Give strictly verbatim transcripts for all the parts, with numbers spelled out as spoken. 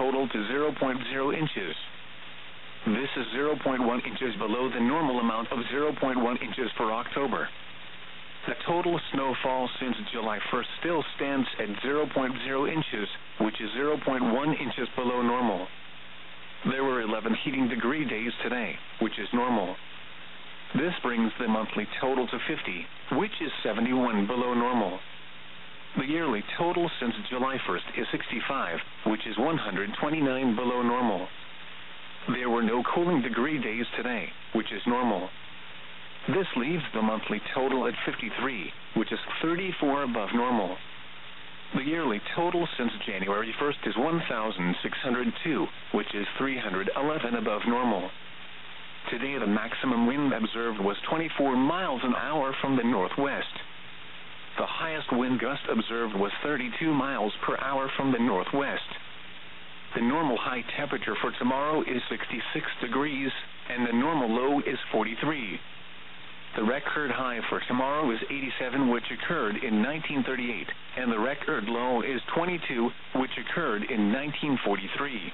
total to zero point zero inches. This is zero point one inches below the normal amount of zero point one inches for October. The total snowfall since July first still stands at zero point zero inches, which is zero point one inches below normal. There were eleven heating degree days today, which is normal. This brings the monthly total to fifty, which is seventy-one below normal. The yearly total since July first is sixty-five, which is one hundred twenty-nine below normal. There were no cooling degree days today, which is normal. This leaves the monthly total at fifty-three, which is thirty-four above normal. The yearly total since January first is one thousand six hundred two, which is three hundred eleven above normal. Today the maximum wind observed was twenty-four miles an hour from the northwest. The highest wind gust observed was thirty-two miles per hour from the northwest. The normal high temperature for tomorrow is sixty-six degrees, and the normal low is forty-three. The record high for tomorrow is eighty-seven, which occurred in nineteen thirty-eight, and the record low is twenty-two, which occurred in nineteen forty-three.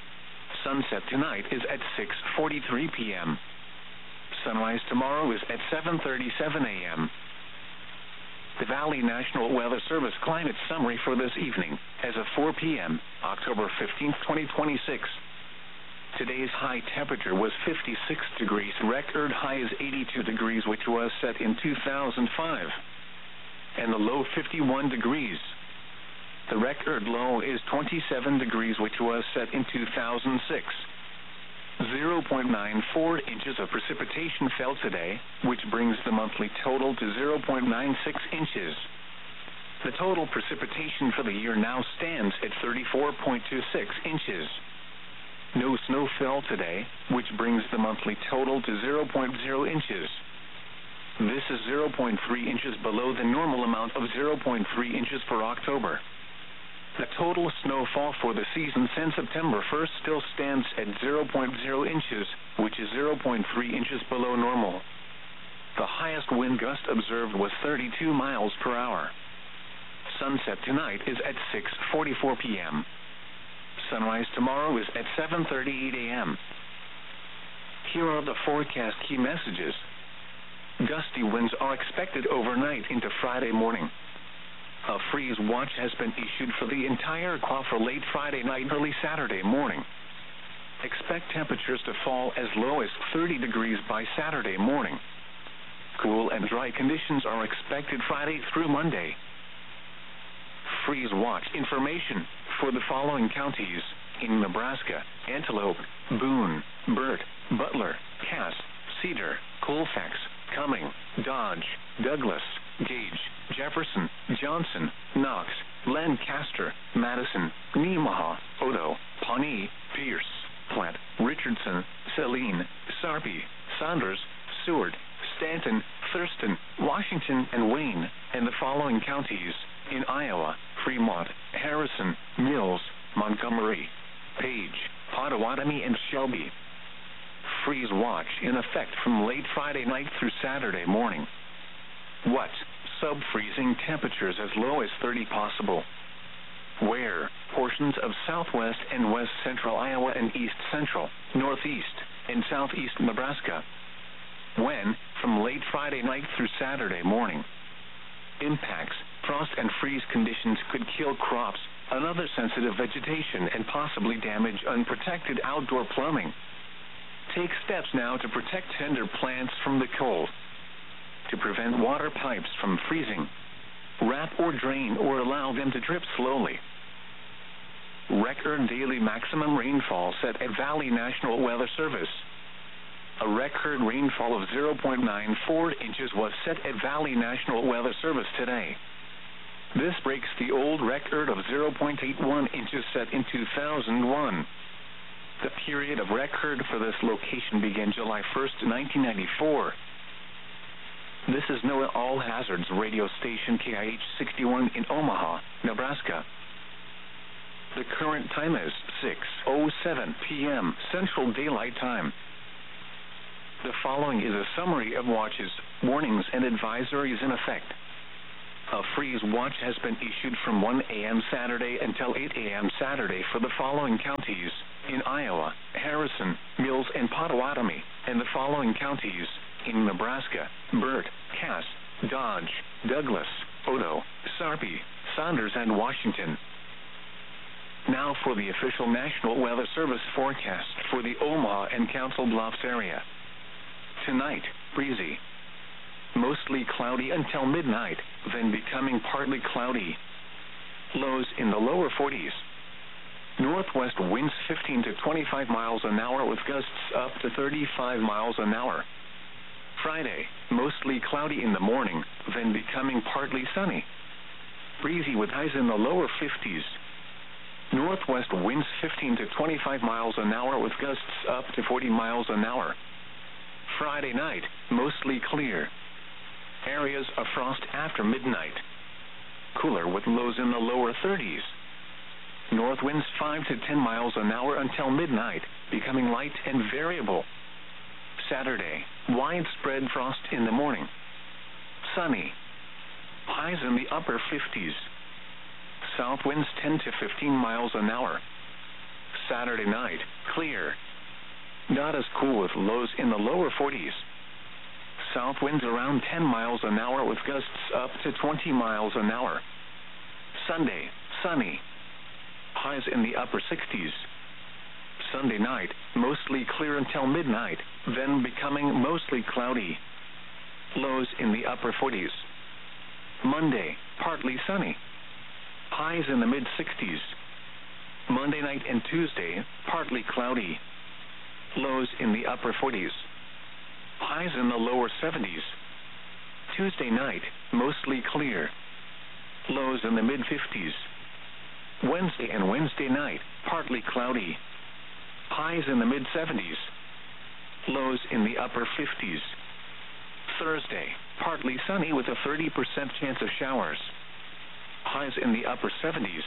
Sunset tonight is at six forty-three p m Sunrise tomorrow is at seven thirty-seven a m The Valley National Weather Service climate summary for this evening, as of four p m, October fifteenth, twenty twenty-six. Today's high temperature was fifty-six degrees. Record high is eighty-two degrees, which was set in two thousand five. And the low fifty-one degrees. The record low is twenty-seven degrees, which was set in two thousand six. zero point nine four inches of precipitation fell today, which brings the monthly total to zero point nine six inches. The total precipitation for the year now stands at thirty-four point two six inches. No snow fell today, which brings the monthly total to zero point zero inches. This is zero point three inches below the normal amount of zero point three inches for October. The total snowfall for the season since September first still stands at zero point zero inches, which is zero point three inches below normal. The highest wind gust observed was thirty-two miles per hour. Sunset tonight is at six forty-four p m Sunrise tomorrow is at seven thirty-eight a m Here are the forecast key messages. Gusty winds are expected overnight into Friday morning. A freeze watch has been issued for the entire Q A for late Friday night, early Saturday morning. Expect temperatures to fall as low as thirty degrees by Saturday morning. Cool and dry conditions are expected Friday through Monday. Freeze watch information for the following counties in Nebraska: Antelope, Boone, Burt, Butler, Cass, Cedar, Colfax, Cumming, Dodge, Douglas, Gage, Jefferson, Johnson, Knox, Lancaster, Madison, Nemaha, Odo, Pawnee, Pierce, Platte, Richardson, Saline, Sarpy, Saunders, Seward, Stanton, Thurston, Washington, and Wayne, and the following counties in Iowa: Fremont, Harrison, Mills, Montgomery, Page, Pottawatomie, and Shelby. Freeze watch in effect from late Friday night through Saturday morning. What? Sub-freezing temperatures as low as thirty possible. Where? Portions of southwest and west central Iowa and east central, northeast, and southeast Nebraska. When? From late Friday night through Saturday morning. Impacts: frost and freeze conditions could kill crops, another sensitive vegetation, and possibly damage unprotected outdoor plumbing. Take steps now to protect tender plants from the cold. To prevent water pipes from freezing, wrap or drain or allow them to drip slowly. Record daily maximum rainfall set at Valley National Weather Service. A record rainfall of zero point nine four inches was set at Valley National Weather Service today. This breaks the old record of zero point eight one inches set in two thousand one. The period of record for this location began July first, nineteen ninety-four. This is NOAA All Hazards radio station K I H sixty-one in Omaha, Nebraska. The current time is six oh seven p m Central Daylight Time. The following is a summary of watches, warnings, and advisories in effect. A freeze watch has been issued from one a.m. Saturday until eight a.m. Saturday for the following counties in Iowa: Harrison, Mills, and Potawatomi, and the following counties in Nebraska: Burt, Cass, Dodge, Douglas, Odo, Sarpy, Saunders, and Washington. Now for the official National Weather Service forecast for the Omaha and Council Bluffs area. Tonight, breezy. Mostly cloudy until midnight, then becoming partly cloudy. Lows in the lower forties. Northwest winds fifteen to twenty-five miles an hour with gusts up to thirty-five miles an hour. Friday, mostly cloudy in the morning, then becoming partly sunny. Breezy with highs in the lower fifties. Northwest winds fifteen to twenty-five miles an hour with gusts up to forty miles an hour. Friday night, mostly clear. Areas of frost after midnight. Cooler with lows in the lower thirties. North winds five to ten miles an hour until midnight, becoming light and variable. Saturday, widespread frost in the morning. Sunny. Highs in the upper fifties. South winds ten to fifteen miles an hour. Saturday night, clear. Not as cool with lows in the lower forties. South winds around ten miles an hour with gusts up to twenty miles an hour. Sunday, sunny. Highs in the upper sixties. Sunday night, mostly clear until midnight, then becoming mostly cloudy. Lows in the upper forties. Monday, partly sunny. Highs in the mid-sixties. Monday night and Tuesday, partly cloudy. Lows in the upper forties. Highs in the lower seventies. Tuesday night, mostly clear. Lows in the mid-fifties. Wednesday and Wednesday night, partly cloudy. Highs in the mid-seventies. Lows in the upper fifties. Thursday, partly sunny with a thirty percent chance of showers. Highs in the upper seventies.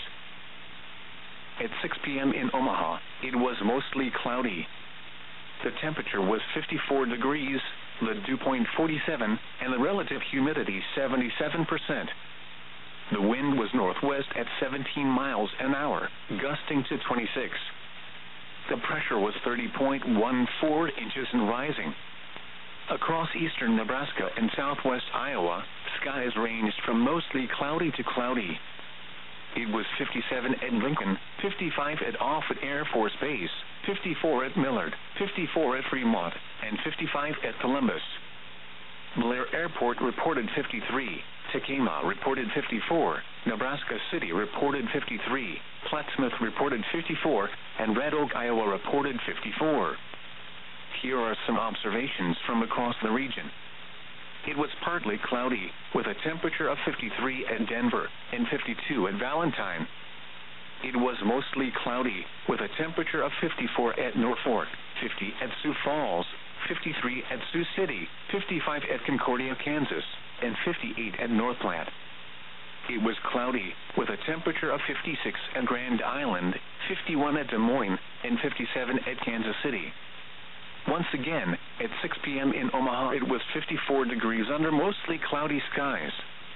At six p.m. in Omaha, it was mostly cloudy. The temperature was fifty-four degrees, the dew point forty-seven, and the relative humidity seventy-seven percent. The wind was northwest at seventeen miles an hour, gusting to twenty-six. The pressure was thirty point one four inches and rising. Across eastern Nebraska and southwest Iowa, skies ranged from mostly cloudy to cloudy. It was fifty-seven at Lincoln, fifty-five at Offutt Air Force Base, fifty-four at Millard, fifty-four at Fremont, and fifty-five at Columbus. Blair Airport reported fifty-three, Tacoma reported fifty-four, Nebraska City reported fifty-three, Plattsmouth reported fifty-four, and Red Oak, Iowa reported fifty-four. Here are some observations from across the region. It was partly cloudy, with a temperature of fifty-three at Denver and fifty-two at Valentine. It was mostly cloudy, with a temperature of fifty-four at Norfolk, fifty at Sioux Falls, fifty-three at Sioux City, fifty-five at Concordia, Kansas, and fifty-eight at North Platte. It was cloudy, with a temperature of fifty-six at Grand Island, fifty-one at Des Moines, and fifty-seven at Kansas City. Once again, at six p.m. in Omaha, it was fifty-four degrees under mostly cloudy skies.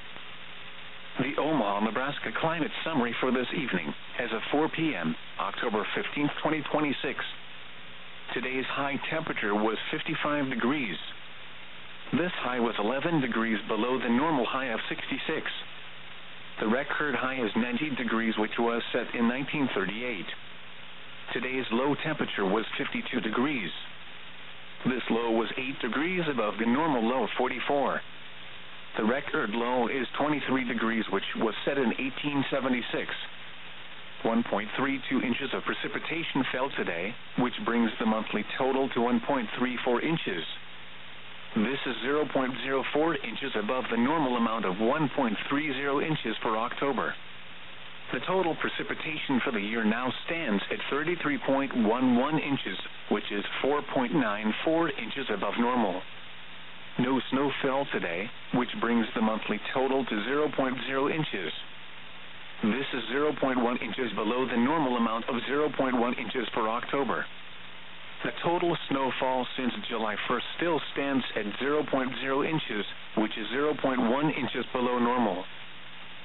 The Omaha, Nebraska climate summary for this evening, as of four p.m., October fifteenth, twenty twenty-six. Today's high temperature was fifty-five degrees. This high was eleven degrees below the normal high of sixty-six. The record high is ninety degrees, which was set in nineteen thirty-eight. Today's low temperature was fifty-two degrees. This low was eight degrees above the normal low of forty-four. The record low is twenty-three degrees, which was set in eighteen seventy-six. one point three two inches of precipitation fell today, which brings the monthly total to one point three four inches. This is zero point zero four inches above the normal amount of one point three zero inches for October. The total precipitation for the year now stands at thirty-three point one one inches, which is four point nine four inches above normal. No snow fell today, which brings the monthly total to zero point zero inches. This is zero point one inches below the normal amount of zero point one inches for October. The total snowfall since July first still stands at zero point zero inches, which is zero point one inches below normal.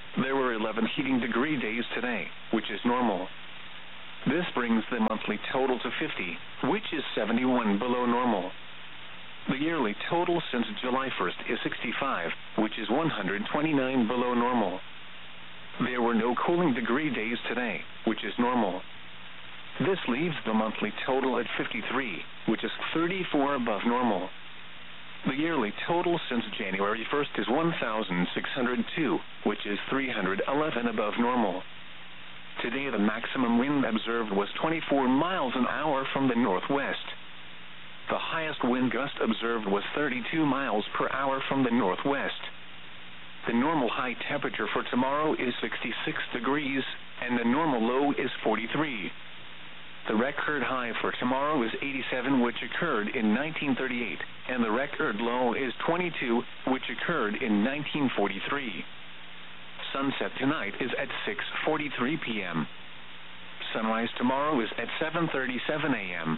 There were eleven heating degree days today, which is normal. This brings the monthly total to fifty, which is seventy-one below normal. The yearly total since July first is sixty-five, which is one hundred twenty-nine below normal. There were no cooling degree days today, which is normal. This leaves the monthly total at fifty-three, which is thirty-four above normal. The yearly total since January first is one thousand six hundred two, which is three hundred eleven above normal. Today the maximum wind observed was twenty-four miles an hour from the northwest. The highest wind gust observed was thirty-two miles per hour from the northwest. The normal high temperature for tomorrow is sixty-six degrees, and the normal low is forty-three. The record high for tomorrow is eighty-seven, which occurred in nineteen thirty-eight, and the record low is twenty-two, which occurred in nineteen forty-three. Sunset tonight is at six forty-three p m Sunrise tomorrow is at seven thirty-seven a m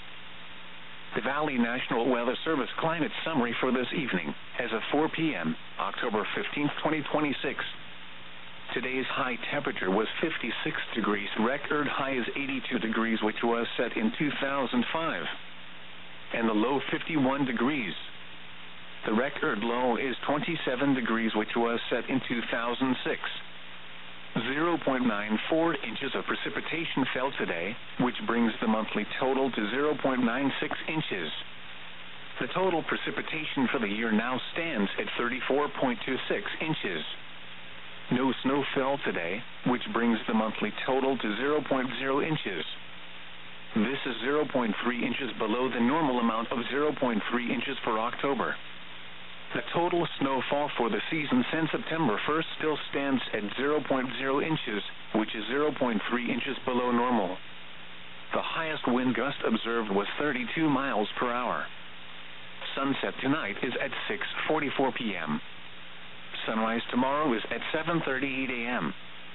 The Valley National Weather Service climate summary for this evening, as of four p m, October fifteenth, twenty twenty-six. Today's high temperature was fifty-six degrees. Record high is eighty-two degrees, which was set in two thousand five. And the low fifty-one degrees. The record low is twenty-seven degrees, which was set in two thousand six. zero point nine four inches of precipitation fell today, which brings the monthly total to zero point nine six inches. The total precipitation for the year now stands at thirty-four point two six inches. No snow fell today, which brings the monthly total to zero point zero inches. This is zero point three inches below the normal amount of zero point three inches for October. The total snowfall for the season since September first still stands at zero point zero inches, which is zero point three inches below normal. The highest wind gust observed was thirty-two miles per hour. Sunset tonight is at six forty-four p m Sunrise tomorrow is at seven thirty-eight a m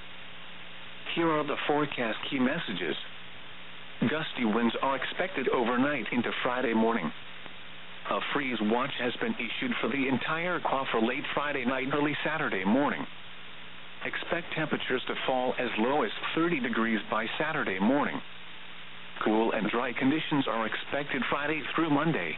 Here are the forecast key messages. Gusty winds are expected overnight into Friday morning. A freeze watch has been issued for the entire Q for late Friday night, early Saturday morning. Expect temperatures to fall as low as thirty degrees by Saturday morning. Cool and dry conditions are expected Friday through Monday.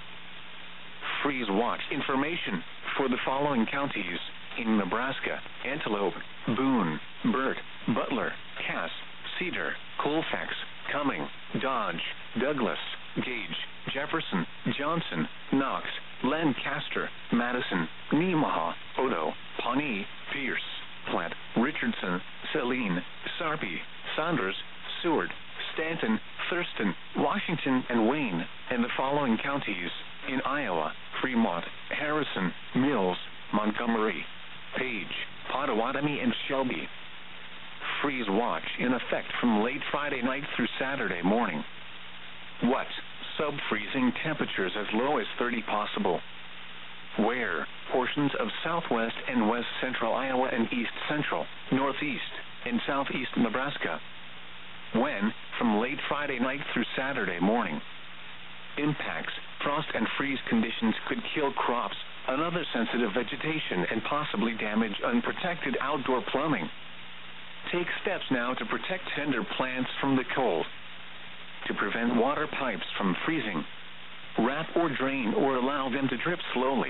Freeze watch information for the following counties in Nebraska: Antelope, Boone, Burt, Butler, Cass, Cedar, Colfax, Cumming, Dodge, Douglas, Gage, Jefferson, Johnson, Knox, Lancaster, Madison, Nemaha, Odo, Pawnee, Pierce, Platte, Richardson, Saline, Sarpy, Saunders, Seward, Stanton, Thurston, Washington, and Wayne, and the following counties in Iowa: Fremont, Harrison, Mills, Montgomery, Page, Potawatomi, and Shelby. Freeze watch in effect from late Friday night through Saturday morning. What? Sub-freezing temperatures as low as thirty possible. Where? Portions of southwest and west central Iowa and east central, northeast, and southeast Nebraska. When? From late Friday night through Saturday morning. Impacts: frost and freeze conditions could kill crops, another sensitive vegetation, and possibly damage unprotected outdoor plumbing. Take steps now to protect tender plants from the cold. To prevent water pipes from freezing, wrap or drain or allow them to drip slowly.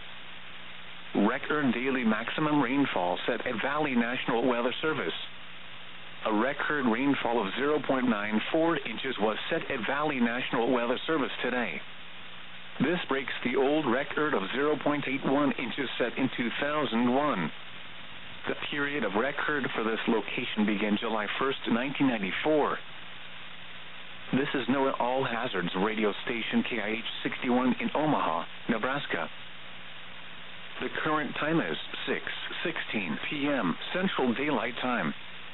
Record daily maximum rainfall set at Valley National Weather Service. A record rainfall of zero point nine four inches was set at Valley National Weather Service today. This breaks the old record of zero point eight one inches set in two thousand one. The period of record for this location began July first, nineteen ninety-four. This is NOAA All Hazards radio station K I H sixty-one in Omaha, Nebraska. The current time is six sixteen p m Central Daylight Time.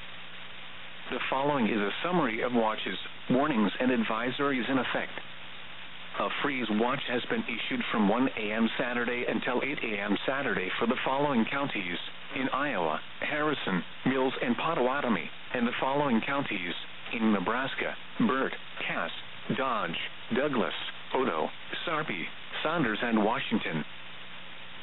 The following is a summary of watches, warnings, and advisories in effect. A freeze watch has been issued from one a m Saturday until eight a m Saturday for the following counties in Iowa: Harrison, Mills, and Potawatomi, and the following counties in Nebraska: Burt, Cass, Dodge, Douglas, Odo, Sarpy, Saunders, and Washington.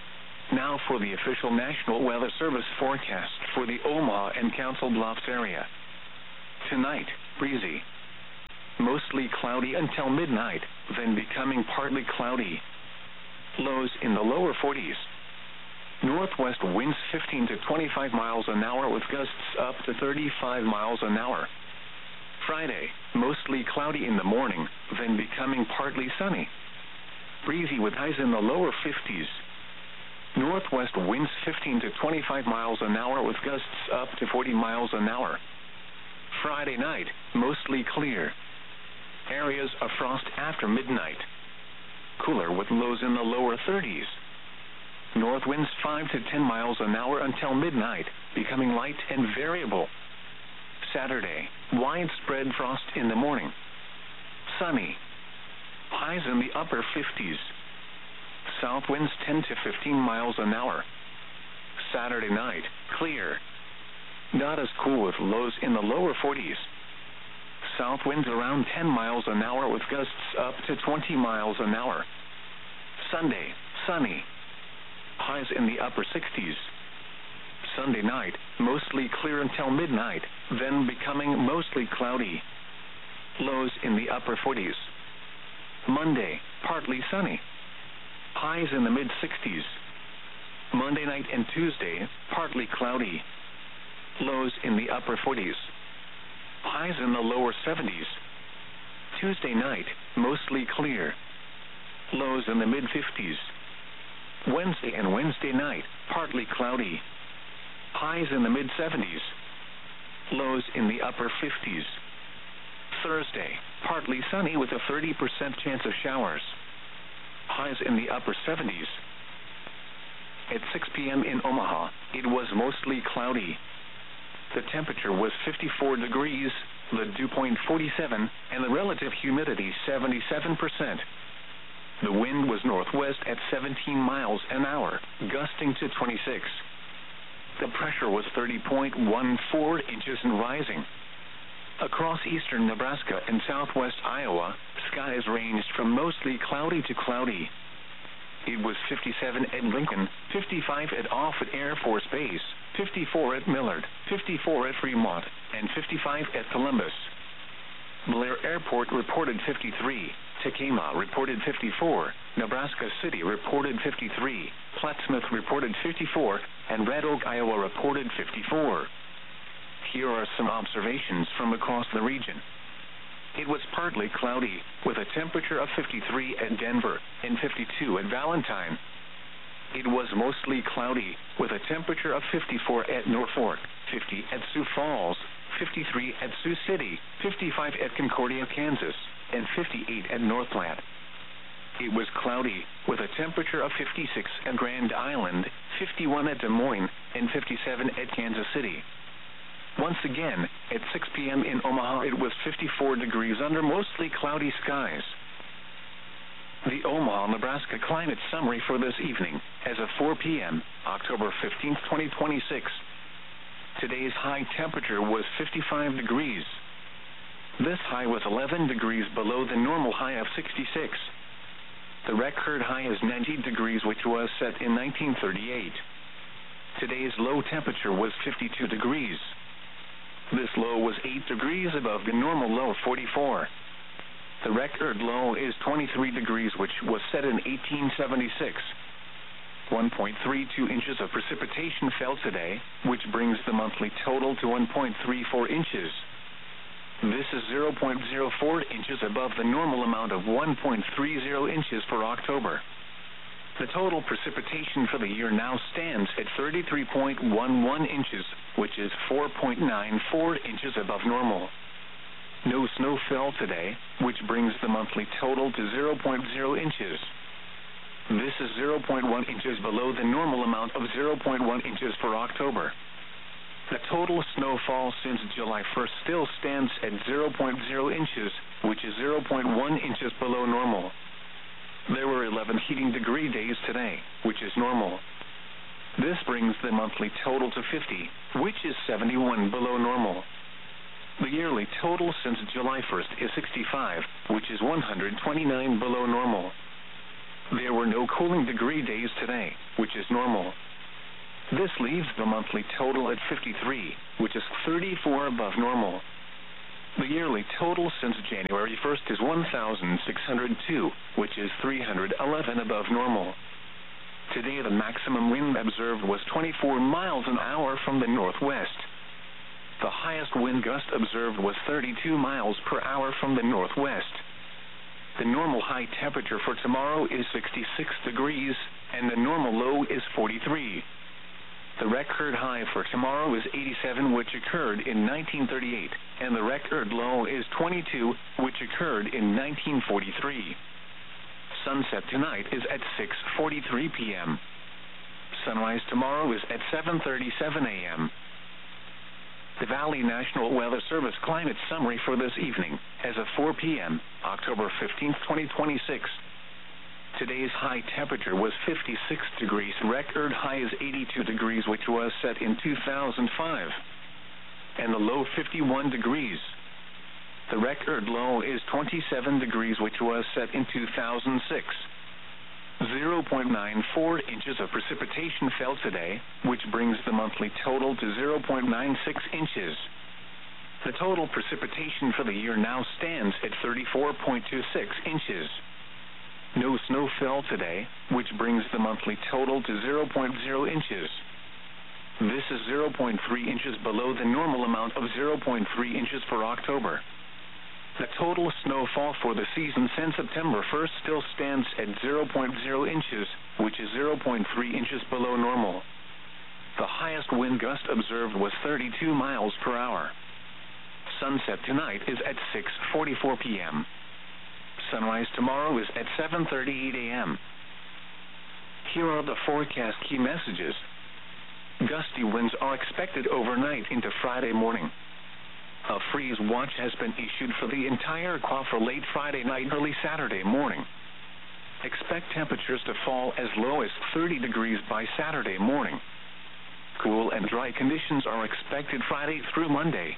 Now for the official National Weather Service forecast for the Omaha and Council Bluffs area. Tonight, breezy. Mostly cloudy until midnight, then becoming partly cloudy. Lows in the lower forties. Northwest winds fifteen to twenty-five miles an hour with gusts up to thirty-five miles an hour. Friday, mostly cloudy in the morning, then becoming partly sunny. Breezy with highs in the lower fifties. Northwest winds fifteen to twenty-five miles an hour with gusts up to forty miles an hour. Friday night, mostly clear. Areas of frost after midnight. Cooler with lows in the lower thirties. North winds five to ten miles an hour until midnight, becoming light and variable. Saturday, widespread frost in the morning. Sunny. Highs in the upper fifties. South winds ten to fifteen miles an hour. Saturday night, clear. Not as cool with lows in the lower forties. South winds around ten miles an hour with gusts up to twenty miles an hour. Sunday, sunny. Highs in the upper sixties. Sunday night, mostly clear until midnight, then becoming mostly cloudy. Lows in the upper forties. Monday, partly sunny. Highs in the mid-sixties. Monday night and Tuesday, partly cloudy. Lows in the upper forties. Highs in the lower seventies. Tuesday night, mostly clear. Lows in the mid-fifties. Wednesday and Wednesday night, partly cloudy. Highs in the mid-seventies. Lows in the upper fifties. Thursday, partly sunny with a thirty percent chance of showers. Highs in the upper seventies. At six p.m. in Omaha, it was mostly cloudy. The temperature was fifty-four degrees, the dew point forty-seven, and the relative humidity seventy-seven percent. The wind was northwest at seventeen miles an hour, gusting to twenty-six. The pressure was thirty point one four inches and rising. Across eastern Nebraska and southwest Iowa, skies ranged from mostly cloudy to cloudy. It was fifty-seven at Lincoln, fifty-five at Offutt Air Force Base, fifty-four at Millard, fifty-four at Fremont, and fifty-five at Columbus. Blair Airport reported fifty-three, Tekamah reported fifty-four, Nebraska City reported fifty-three, Plattsmouth reported fifty-four, and Red Oak, Iowa reported fifty-four. Here are some observations from across the region. It was partly cloudy, with a temperature of fifty-three at Denver and fifty-two at Valentine. It was mostly cloudy, with a temperature of fifty-four at Norfolk, fifty at Sioux Falls, fifty-three at Sioux City, fifty-five at Concordia, Kansas, and fifty-eight at North Platte. It was cloudy, with a temperature of fifty-six at Grand Island, fifty-one at Des Moines, and fifty-seven at Kansas City. Once again, at six p.m. in Omaha, it was fifty-four degrees under mostly cloudy skies. The Omaha, Nebraska climate summary for this evening, as of four p.m., October fifteenth, twenty twenty-six. Today's high temperature was fifty-five degrees. This high was eleven degrees below the normal high of sixty-six. The record high is ninety degrees, which was set in nineteen thirty-eight. Today's low temperature was fifty-two degrees. This low was eight degrees above the normal low of forty-four. The record low is twenty-three degrees, which was set in eighteen seventy-six. one point three two inches of precipitation fell today, which brings the monthly total to one point three four inches. This is zero point zero four inches above the normal amount of one point three zero inches for October. The total precipitation for the year now stands at thirty-three point one one inches, which is four point nine four inches above normal. No snow fell today, which brings the monthly total to zero point zero inches. This is zero point one inches below the normal amount of zero point one inches for October. The total snowfall since July first still stands at zero point zero inches, which is zero point one inches below normal. There were eleven heating degree days today, which is normal. This brings the monthly total to fifty, which is seventy-one below normal. The yearly total since July first is sixty-five, which is one hundred twenty-nine below normal. There were no cooling degree days today, which is normal. This leaves the monthly total at fifty-three, which is thirty-four above normal. The yearly total since January first is one thousand six hundred two, which is three hundred eleven above normal. Today the maximum wind observed was twenty-four miles an hour from the northwest. The highest wind gust observed was thirty-two miles per hour from the northwest. The normal high temperature for tomorrow is sixty-six degrees, and the normal low is forty-three. The record high for tomorrow is eighty-seven, which occurred in nineteen thirty-eight, and the record low is twenty-two, which occurred in nineteen forty-three. Sunset tonight is at six forty-three p m Sunrise tomorrow is at seven thirty-seven a m The Valley National Weather Service climate summary for this evening, as of four p m, October fifteenth, twenty twenty-six. Today's high temperature was fifty-six degrees. Record high is eighty-two degrees, which was set in two thousand five. And the low fifty-one degrees. The record low is twenty-seven degrees, which was set in two thousand six. zero point nine four inches of precipitation fell today, which brings the monthly total to zero point nine six inches. The total precipitation for the year now stands at thirty-four point two six inches. No snow fell today, which brings the monthly total to zero point zero inches. This is zero point three inches below the normal amount of zero point three inches for October. The total snowfall for the season since September first still stands at zero point zero inches, which is zero point three inches below normal. The highest wind gust observed was thirty-two miles per hour. Sunset tonight is at six forty-four p m Sunrise tomorrow is at seven thirty-eight a m Here are the forecast key messages. Gusty winds are expected overnight into Friday morning. A freeze watch has been issued for the entire Q A for late Friday night, early Saturday morning. Expect temperatures to fall as low as thirty degrees by Saturday morning. Cool and dry conditions are expected Friday through Monday.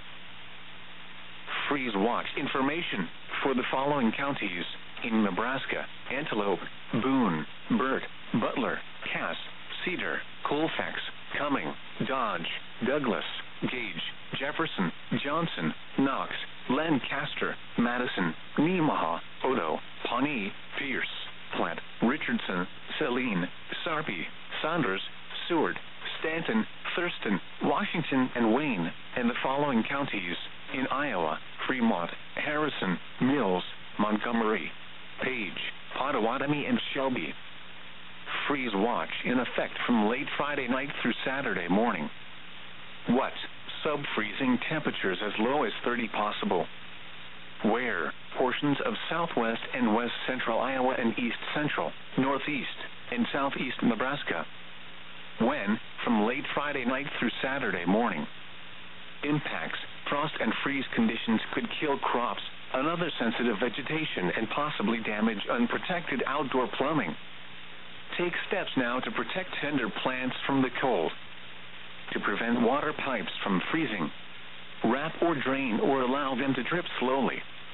Freeze watch information for the following counties in Nebraska: Antelope, Boone, Burt, Butler, Cass, Cedar, Colfax, Cumming, Dodge, Douglas, Gage, Jefferson, Johnson, Knox, Lancaster, Madison, Nemaha, Odo, Pawnee, Pierce, Platte, Richardson, Saline, Sarpy, Saunders, Seward, Stanton, Thurston, Washington, and Wayne, and the following counties in Iowa: Fremont, Harrison, Mills, Montgomery, Page, Pottawatomie, and Shelby. Freeze watch in effect from late Friday night through Saturday morning. What? Sub-freezing temperatures as low as thirty possible. Where? Portions of southwest and west central Iowa and east central, northeast, and southeast Nebraska. When? From late Friday night through Saturday morning. Impacts: frost and freeze conditions could kill crops, another sensitive vegetation, and possibly damage unprotected outdoor plumbing. Take steps now to protect tender plants from the cold. To prevent water pipes from freezing, wrap or drain or allow them to drip slowly.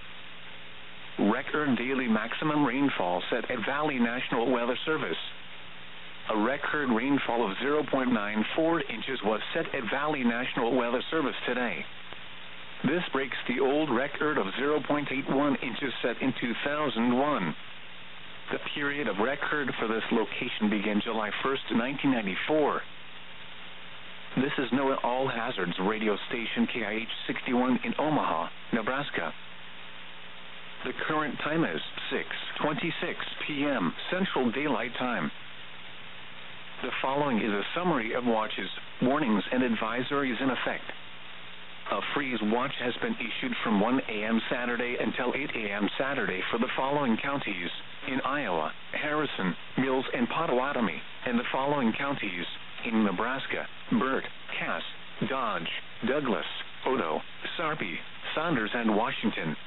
Record daily maximum rainfall set at Valley National Weather Service. A record rainfall of zero point nine four inches was set at Valley National Weather Service today. This breaks the old record of zero point eight one inches set in two thousand one. The period of record for this location began July first, nineteen ninety-four. This is NOAA All Hazards radio station K I H sixty-one in Omaha, Nebraska. The current time is six twenty-six p m Central Daylight Time. The following is a summary of watches, warnings, and advisories in effect. A freeze watch has been issued from one a m Saturday until eight a m Saturday for the following counties in Iowa: Harrison, Mills, and Pottawatomie, and the following counties in Nebraska: Burt, Cass, Dodge, Douglas, Odo, Sarpy, Saunders, and Washington.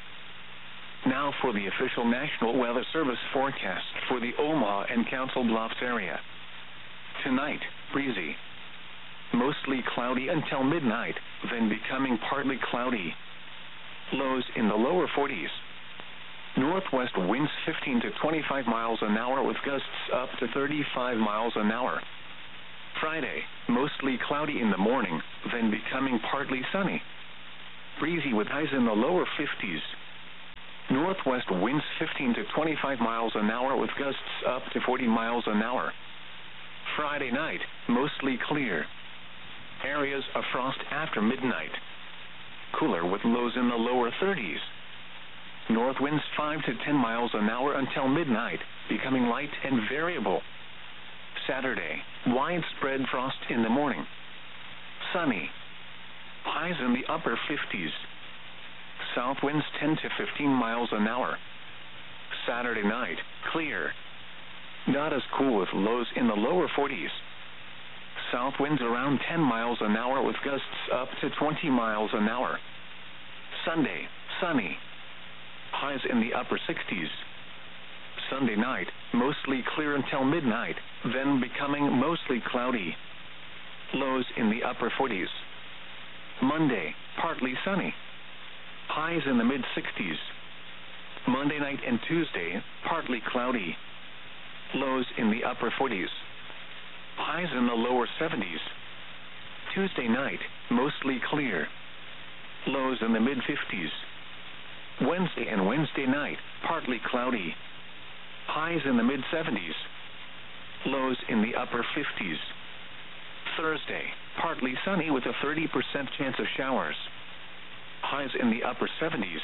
Now for the official National Weather Service forecast for the Omaha and Council Bluffs area. Tonight, breezy. Mostly cloudy until midnight, then becoming partly cloudy. Lows in the lower forties. Northwest winds fifteen to twenty-five miles an hour with gusts up to thirty-five miles an hour. Friday, mostly cloudy in the morning, then becoming partly sunny. Breezy with highs in the lower fifties. Northwest winds fifteen to twenty-five miles an hour with gusts up to forty miles an hour. Friday night, mostly clear. Areas of frost after midnight. Cooler with lows in the lower thirties. North winds five to ten miles an hour until midnight, becoming light and variable. Saturday, widespread frost in the morning. Sunny. Highs in the upper fifties. South winds ten to fifteen miles an hour. Saturday night, clear. Not as cool with lows in the lower forties. South winds around ten miles an hour with gusts up to twenty miles an hour. Sunday, sunny. Highs in the upper sixties. Sunday night, mostly clear until midnight, then becoming mostly cloudy. Lows in the upper forties. Monday, partly sunny. Highs in the mid-sixties. Monday night and Tuesday, partly cloudy. Lows in the upper forties. Highs in the lower seventies. Tuesday night, mostly clear. Lows in the mid-fifties. Wednesday and Wednesday night, partly cloudy. Highs in the mid-seventies. Lows in the upper fifties. Thursday, partly sunny with a thirty percent chance of showers. Highs in the upper seventies.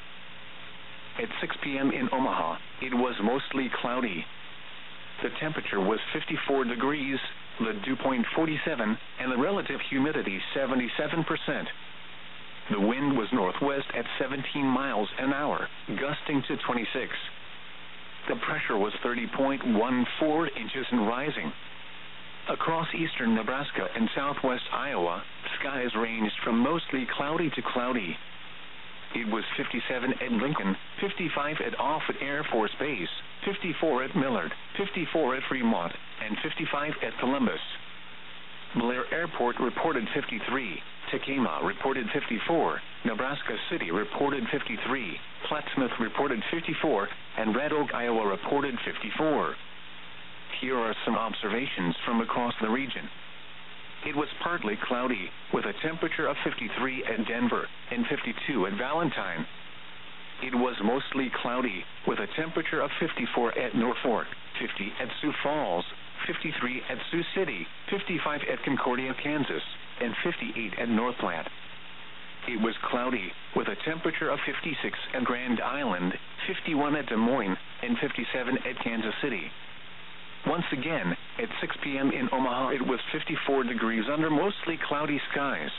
At six p.m. in Omaha, it was mostly cloudy. The temperature was fifty-four degrees, the dew point forty-seven, and the relative humidity seventy-seven percent. The wind was northwest at seventeen miles an hour, gusting to twenty-six. The pressure was thirty point one four inches and rising. Across eastern Nebraska and southwest Iowa, skies ranged from mostly cloudy to cloudy. It was fifty-seven at Lincoln, fifty-five at Offutt Air Force Base, fifty-four at Millard, fifty-four at Fremont, and fifty-five at Columbus. Blair Airport reported fifty-three, Tacoma reported fifty-four, Nebraska City reported fifty-three, Plattsmouth reported fifty-four, and Red Oak, Iowa reported fifty-four. Here are some observations from across the region. It was partly cloudy, with a temperature of fifty-three at Denver and fifty-two at Valentine. It was mostly cloudy, with a temperature of fifty-four at Norfolk, fifty at Sioux Falls, fifty-three at Sioux City, fifty-five at Concordia, Kansas, and fifty-eight at North Platte. It was cloudy, with a temperature of fifty-six at Grand Island, fifty-one at Des Moines, and fifty-seven at Kansas City. Once again, at six p.m. in Omaha, it was fifty-four degrees under mostly cloudy skies.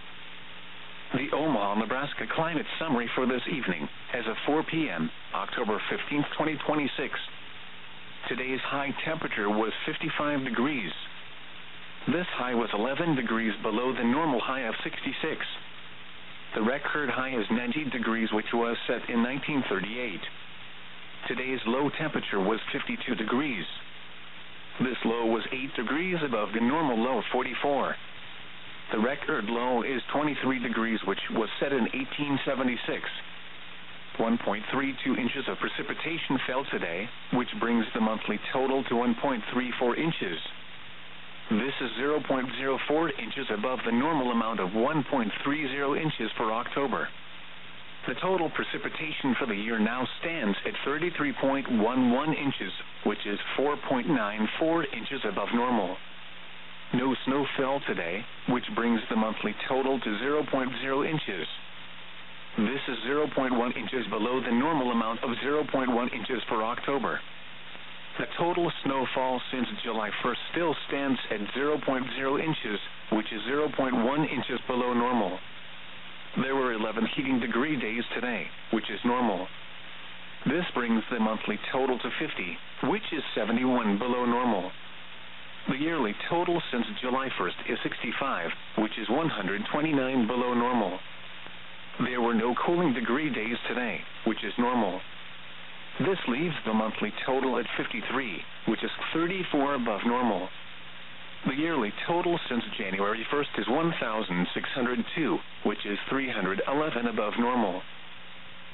The Omaha, Nebraska climate summary for this evening, as of four p.m., October fifteenth, twenty twenty-six. Today's high temperature was fifty-five degrees. This high was eleven degrees below the normal high of sixty-six. The record high is ninety degrees, which was set in nineteen thirty-eight. Today's low temperature was fifty-two degrees. This low was eight degrees above the normal low of forty-four. The record low is twenty-three degrees, which was set in eighteen seventy-six. one point three two inches of precipitation fell today, which brings the monthly total to one point three four inches. This is zero point zero four inches above the normal amount of one point three zero inches for October. The total precipitation for the year now stands at thirty-three point one one inches, which is four point nine four inches above normal. No snow fell today, which brings the monthly total to zero point zero inches. This is zero point one inches below the normal amount of zero point one inches for October. The total snowfall since July first still stands at zero point zero inches, which is zero point one inches below normal. There were eleven heating degree days today, which is normal. This brings the monthly total to fifty, which is seventy-one below normal. The yearly total since July first is sixty-five, which is one hundred twenty-nine below normal. There were no cooling degree days today, which is normal. This leaves the monthly total at fifty-three, which is thirty-four above normal. The yearly total since January first is one thousand six hundred two, which is three hundred eleven above normal.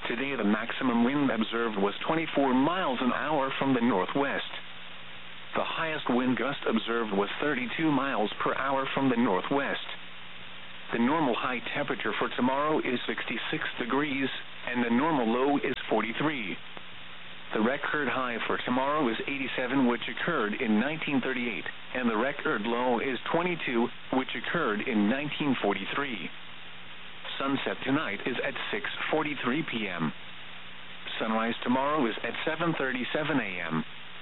Today the maximum wind observed was twenty-four miles an hour from the northwest. The highest wind gust observed was thirty-two miles per hour from the northwest. The normal high temperature for tomorrow is sixty-six degrees, and the normal low is forty-three. The record high for tomorrow is eighty-seven, which occurred in nineteen thirty-eight, and the record low is twenty-two, which occurred in nineteen forty-three. Sunset tonight is at six forty-three p m Sunrise tomorrow is at seven thirty-seven a m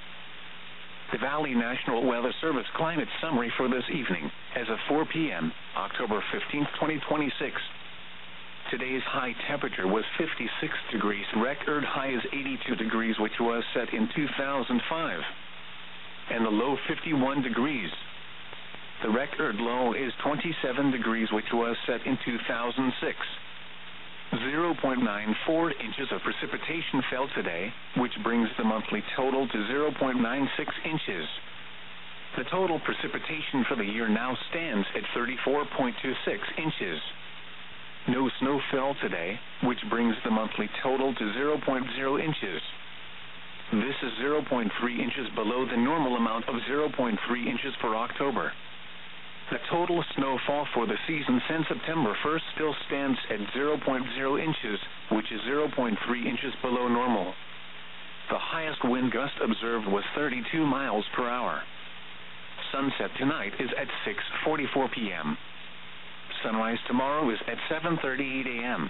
The Valley National Weather Service climate summary for this evening, as of four p m, October fifteenth, twenty twenty-six. Today's high temperature was fifty-six degrees. Record high is eighty-two degrees, which was set in two thousand five. And the low fifty-one degrees. The record low is twenty-seven degrees, which was set in two thousand six. zero point nine four inches of precipitation fell today, which brings the monthly total to zero point nine six inches. The total precipitation for the year now stands at thirty-four point two six inches. No snow fell today, which brings the monthly total to zero point zero inches. This is zero point three inches below the normal amount of zero point three inches for October. The total snowfall for the season since September first still stands at zero point zero inches, which is zero point three inches below normal. The highest wind gust observed was thirty-two miles per hour. Sunset tonight is at six forty-four p m Sunrise tomorrow is at seven thirty-eight a m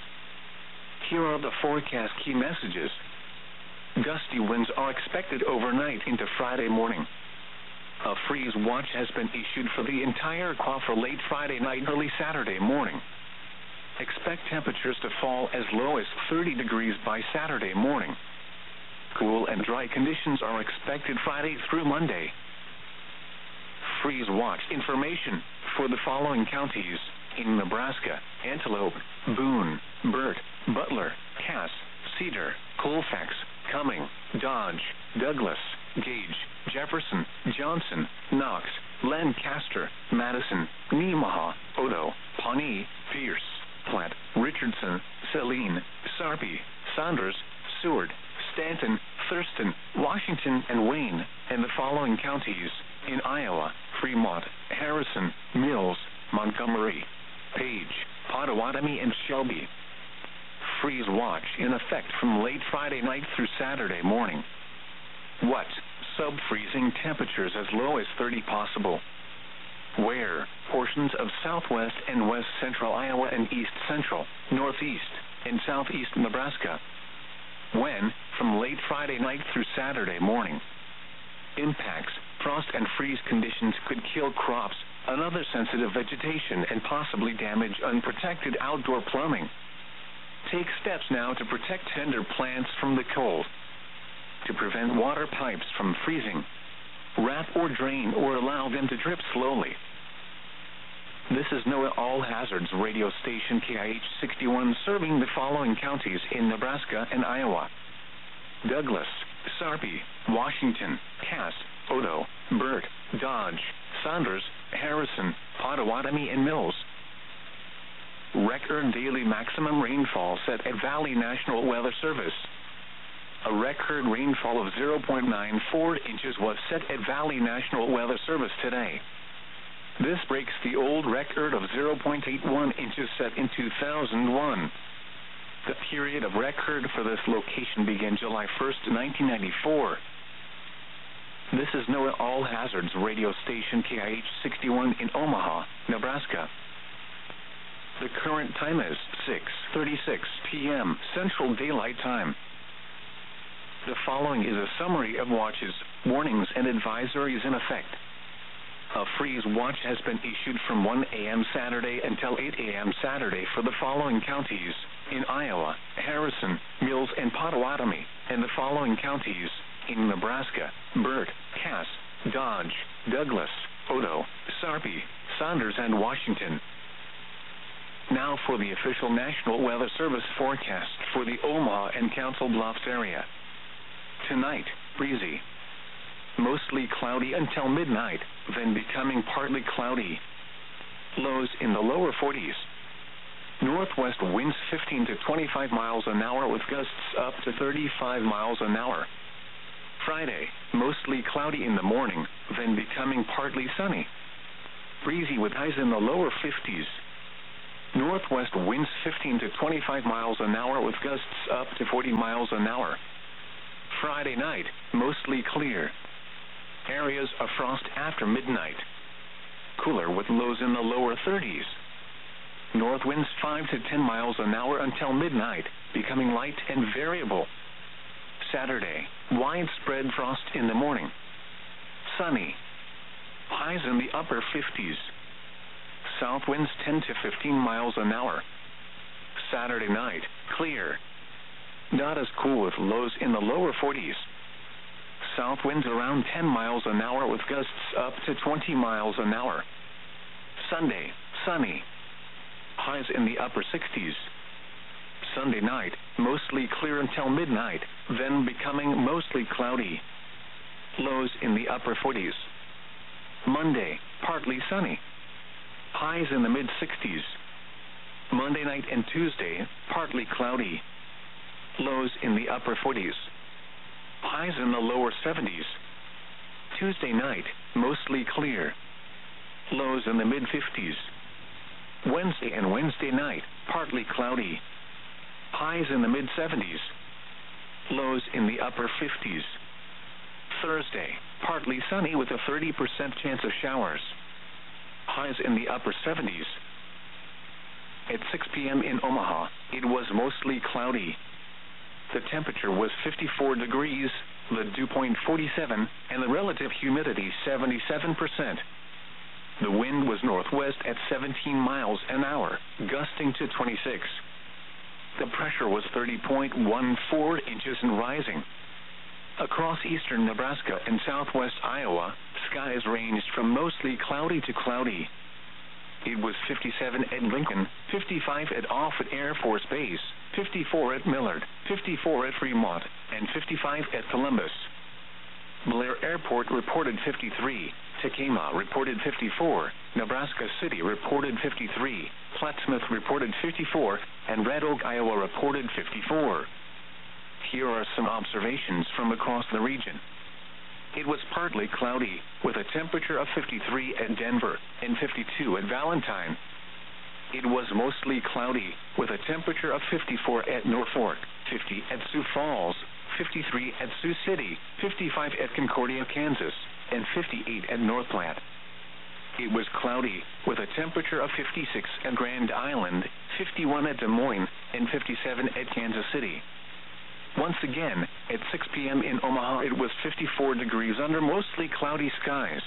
Here are the forecast key messages. Gusty winds are expected overnight into Friday morning. A freeze watch has been issued for the entire Q for late Friday night, early Saturday morning. Expect temperatures to fall as low as thirty degrees by Saturday morning. Cool and dry conditions are expected Friday through Monday. Freeze watch information for the following counties in Nebraska: Antelope, Boone, Burt, Butler, Cass, Cedar, Colfax, Cumming, Dodge, Douglas, Gage, Jefferson, Johnson, Knox, Lancaster, Madison, Nemaha, Odo, Pawnee, Pierce, Platte, Richardson, Saline, Sarpy, Saunders, Seward, Stanton, Thurston, Washington, and Wayne, and the following counties in Iowa: Fremont, Harrison, Mills, Montgomery, Page, Potawatomi, and Shelby. Freeze watch in effect from late Friday night through Saturday morning. What? Sub-freezing temperatures as low as thirty possible. Where? Portions of southwest and west central Iowa and east central, northeast, and southeast Nebraska. When? From late Friday night through Saturday morning. Impacts: frost and freeze conditions could kill crops, another sensitive vegetation, and possibly damage unprotected outdoor plumbing. Take steps now to protect tender plants from the cold. To prevent water pipes from freezing, wrap or drain or allow them to drip slowly. This is NOAA All Hazards radio station K I H sixty-one, serving the following counties in Nebraska and Iowa: Douglas, Sarpy, Washington, Cass, Odo, Burt, Dodge, Saunders, Harrison, Potawatomi, and Mills. Record daily maximum rainfall set at Valley National Weather Service. A record rainfall of zero point nine four inches was set at Valley National Weather Service today. This breaks the old record of zero point eight one inches set in two thousand one. The period of record for this location began July first, nineteen ninety-four. This is NOAA All Hazards radio station K I H sixty-one in Omaha, Nebraska. The current time is six thirty-six p m Central Daylight Time. The following is a summary of watches, warnings, and advisories in effect. A freeze watch has been issued from one a m Saturday until eight a m Saturday for the following counties in Iowa: Harrison, Mills, and Potawatomi, and the following counties in Nebraska: Burt, Cass, Dodge, Douglas, Odo, Sarpy, Saunders, and Washington. Now for the official National Weather Service forecast for the Omaha and Council Bluffs area. Tonight, breezy. Mostly cloudy until midnight, then becoming partly cloudy. Lows in the lower forties. Northwest winds fifteen to twenty-five miles an hour with gusts up to thirty-five miles an hour. Friday, mostly cloudy in the morning, then becoming partly sunny. Breezy with highs in the lower fifties. Northwest winds fifteen to twenty-five miles an hour with gusts up to forty miles an hour. Friday night, mostly clear. Areas of frost after midnight. Cooler with lows in the lower thirties. North winds five to ten miles an hour until midnight, becoming light and variable. Saturday, widespread frost in the morning. Sunny. Highs in the upper fifties. South winds ten to fifteen miles an hour. Saturday night, clear. Not as cool with lows in the lower forties. South winds around ten miles an hour with gusts up to twenty miles an hour. Sunday, sunny. Highs in the upper sixties. Sunday night, mostly clear until midnight, then becoming mostly cloudy. Lows in the upper forties. Monday, partly sunny. Highs in the mid-sixties. Monday night and Tuesday, partly cloudy. Lows in the upper forties. Highs in the lower seventies. Tuesday night, mostly clear. Lows in the mid-fifties. Wednesday and Wednesday night, partly cloudy. Highs in the mid-seventies. Lows in the upper fifties. Thursday, partly sunny with a thirty percent chance of showers. Highs in the upper seventies. At six p.m. in Omaha, it was mostly cloudy. The temperature was fifty-four degrees, the dew point forty-seven, and the relative humidity seventy-seven percent. The wind was northwest at seventeen miles an hour, gusting to twenty-six. The pressure was thirty point one four inches and rising. Across eastern Nebraska and southwest Iowa, skies ranged from mostly cloudy to cloudy. It was fifty-seven at Lincoln, fifty-five at Offutt Air Force Base, fifty-four at Millard, fifty-four at Fremont, and fifty-five at Columbus. Blair Airport reported fifty-three, Tekamah reported fifty-four, Nebraska City reported fifty-three, Plattsmouth reported fifty-four, and Red Oak, Iowa reported fifty-four. Here are some observations from across the region. It was partly cloudy, with a temperature of fifty-three at Denver and fifty-two at Valentine. It was mostly cloudy, with a temperature of fifty-four at Norfolk, fifty at Sioux Falls, fifty-three at Sioux City, fifty-five at Concordia, Kansas, and fifty-eight at North Platte. It was cloudy, with a temperature of fifty-six at Grand Island, fifty-one at Des Moines, and fifty-seven at Kansas City. Once again, at six p.m. in Omaha, it was fifty-four degrees under mostly cloudy skies.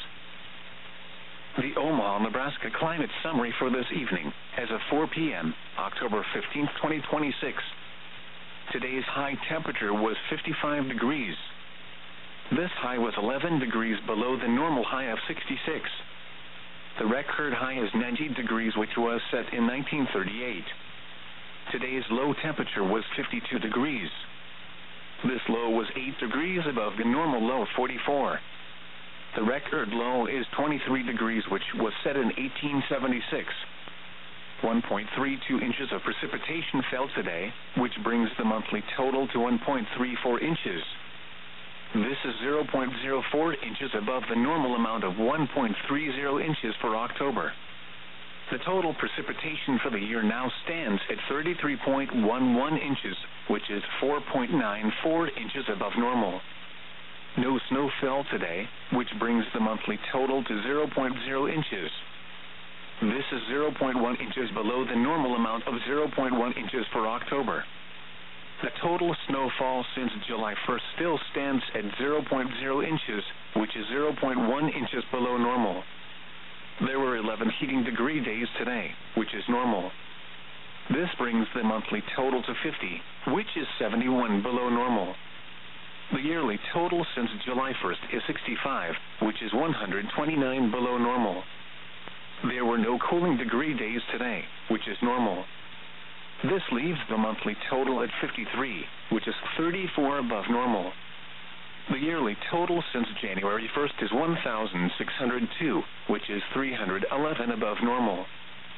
The Omaha, Nebraska climate summary for this evening, as of four p.m., October fifteenth, twenty twenty-six. Today's high temperature was fifty-five degrees. This high was eleven degrees below the normal high of sixty-six. The record high is ninety degrees, which was set in nineteen thirty-eight. Today's low temperature was fifty-two degrees. This low was eight degrees above the normal low of forty-four. The record low is twenty-three degrees, which was set in eighteen seventy-six. one point three two inches of precipitation fell today, which brings the monthly total to one point three four inches. This is zero point zero four inches above the normal amount of one point three zero inches for October. The total precipitation for the year now stands at thirty-three point one one inches, which is four point nine four inches above normal. No snow fell today, which brings the monthly total to zero point zero inches. This is zero point one inches below the normal amount of zero point one inches for October. The total snowfall since July first still stands at zero point zero inches, which is zero point one inches below normal. There were eleven heating degree days today, which is normal. This brings the monthly total to fifty, which is seventy-one below normal. The yearly total since July first is sixty-five, which is one hundred twenty-nine below normal. There were no cooling degree days today, which is normal. This leaves the monthly total at fifty-three, which is thirty-four above normal. The yearly total since January first is one thousand six hundred two, which is three hundred eleven above normal.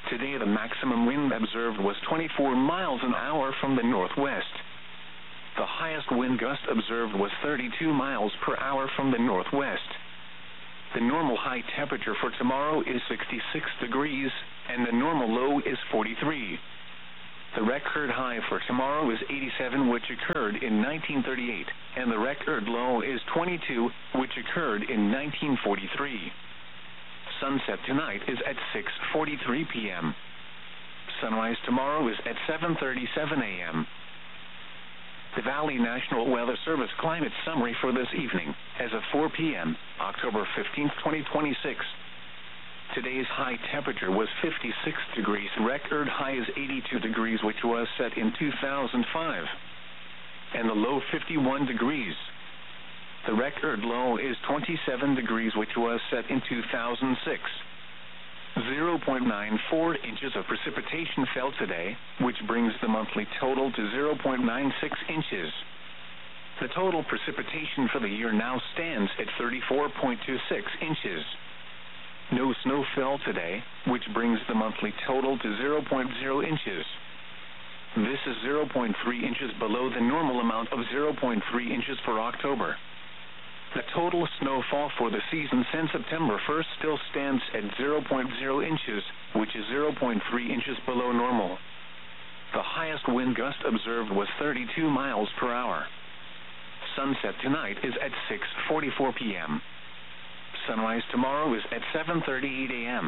Today the maximum wind observed was twenty-four miles an hour from the northwest. The highest wind gust observed was thirty-two miles per hour from the northwest. The normal high temperature for tomorrow is sixty-six degrees, and the normal low is forty-three. The record high for tomorrow is eighty-seven, which occurred in nineteen thirty-eight, and the record low is twenty-two, which occurred in nineteen forty-three. Sunset tonight is at six forty-three p m Sunrise tomorrow is at seven thirty-seven a m The Valley National Weather Service climate summary for this evening, as of four p m, October fifteenth, twenty twenty-six. Today's high temperature was fifty-six degrees. Record high is eighty-two degrees, which was set in two thousand five. And the low fifty-one degrees. The record low is twenty-seven degrees, which was set in two thousand six. zero point nine four inches of precipitation fell today, which brings the monthly total to zero point nine six inches. The total precipitation for the year now stands at thirty-four point two six inches. No snow fell today, which brings the monthly total to zero point zero inches. This is zero point three inches below the normal amount of zero point three inches for October. The total snowfall for the season since September first still stands at zero point zero inches, which is zero point three inches below normal. The highest wind gust observed was thirty-two miles per hour. Sunset tonight is at six forty-four p m Sunrise tomorrow is at seven thirty-eight a m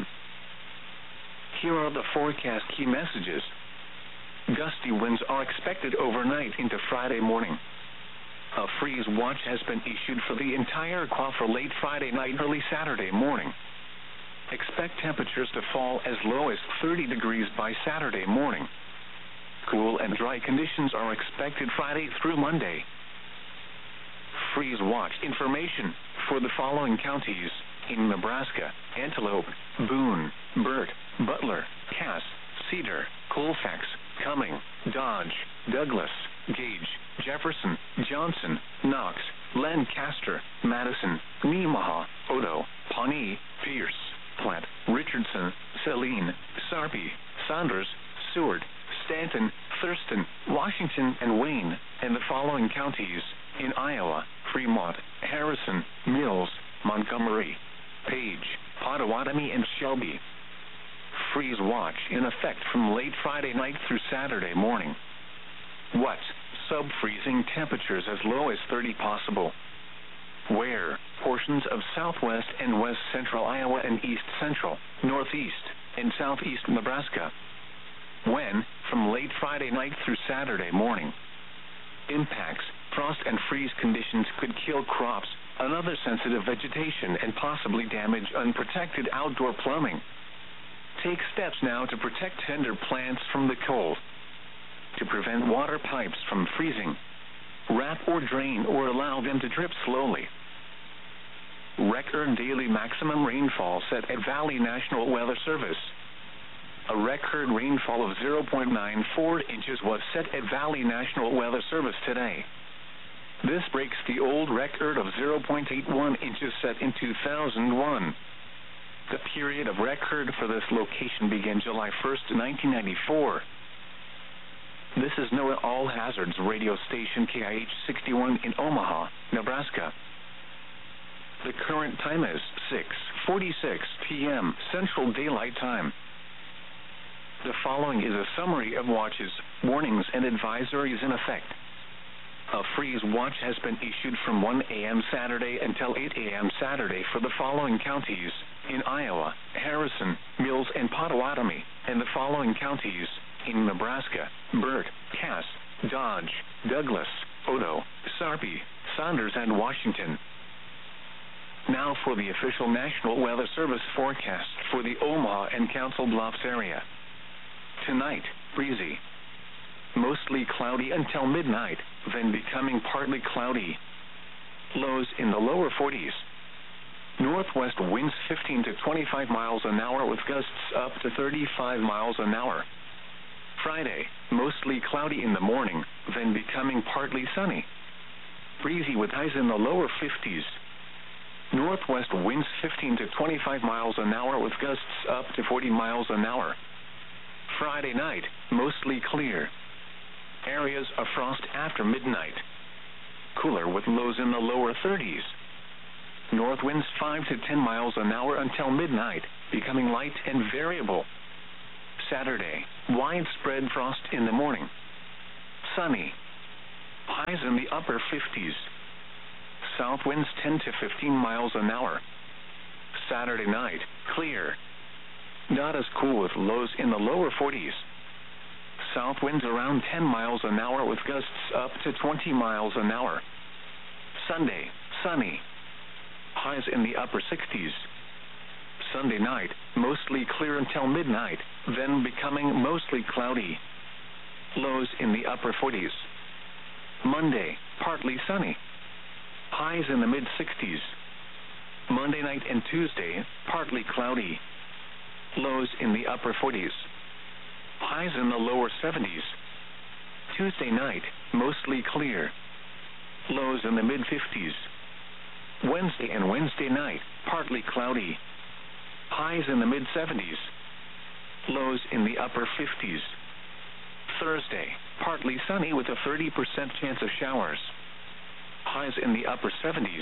Here are the forecast key messages. Gusty winds are expected overnight into Friday morning. A freeze watch has been issued for the entire Q A for late Friday night, early Saturday morning. Expect temperatures to fall as low as thirty degrees by Saturday morning. Cool and dry conditions are expected Friday through Monday. Freeze watch information for the following counties in Nebraska: Antelope, Boone, Burt, Butler, Cass, Cedar, Colfax, Cumming, Dodge, Douglas, Gage, Jefferson, Johnson, Knox, Lancaster, Madison, Nemaha, Odo, Pawnee, Pierce, Platte, Richardson, Saline, Sarpy, Saunders, Seward, Stanton, Thurston, Washington, and Wayne, and the following counties in Iowa: Fremont, Harrison, Mills, Montgomery, Page, Pottawatomie, and Shelby. Freeze watch in effect from late Friday night through Saturday morning. What? Sub-freezing temperatures as low as thirty possible. Where? Portions of southwest and west central Iowa and east central, northeast, and southeast Nebraska. When? From late Friday night through Saturday morning. Impacts: frost and freeze conditions could kill crops, another sensitive vegetation, and possibly damage unprotected outdoor plumbing. Take steps now to protect tender plants from the cold. To prevent water pipes from freezing, wrap or drain or allow them to drip slowly. Record daily maximum rainfall set at Valley National Weather Service. A record rainfall of zero point nine four inches was set at Valley National Weather Service today. This breaks the old record of zero point eight one inches set in two thousand one. The period of record for this location began July first, nineteen ninety-four. This is NOAA All Hazards radio station K I H sixty-one in Omaha, Nebraska. The current time is six forty-six p m Central Daylight Time. The following is a summary of watches, warnings, and advisories in effect. A freeze watch has been issued from one a m Saturday until eight a m Saturday for the following counties in Iowa: Harrison, Mills, and Pottawatomie, and the following counties in Nebraska: Burt, Cass, Dodge, Douglas, Odo, Sarpy, Saunders, and Washington. Now for the official National Weather Service forecast for the Omaha and Council Bluffs area. Tonight, breezy. Mostly cloudy until midnight, then becoming partly cloudy. Lows in the lower forties. Northwest winds fifteen to twenty-five miles an hour with gusts up to thirty-five miles an hour. Friday, mostly cloudy in the morning, then becoming partly sunny. Breezy with highs in the lower fifties. Northwest winds fifteen to twenty-five miles an hour with gusts up to forty miles an hour. Friday night, mostly clear. Areas of frost after midnight. Cooler with lows in the lower thirties. North winds five to ten miles an hour until midnight, becoming light and variable. Saturday, widespread frost in the morning. Sunny. Highs in the upper fifties. South winds ten to fifteen miles an hour. Saturday night, clear. Not as cool with lows in the lower forties. South winds around ten miles an hour with gusts up to twenty miles an hour. Sunday, sunny. Highs in the upper sixties. Sunday night, mostly clear until midnight, then becoming mostly cloudy. Lows in the upper forties. Monday, partly sunny. Highs in the mid-sixties. Monday night and Tuesday, partly cloudy. Lows in the upper forties. Highs in the lower seventies. Tuesday night, mostly clear. Lows in the mid-fifties. Wednesday and Wednesday night, partly cloudy. Highs in the mid-seventies. Lows in the upper fifties. Thursday, partly sunny with a thirty percent chance of showers. Highs in the upper seventies.